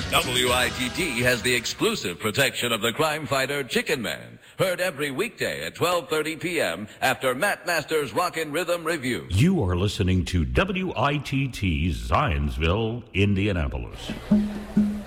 WITT has the exclusive protection of the crime fighter Chicken Man. Heard every weekday at 12:30 p.m. after Matt Masters' Rockin' Rhythm Review. You are listening to WITT Zionsville, Indianapolis.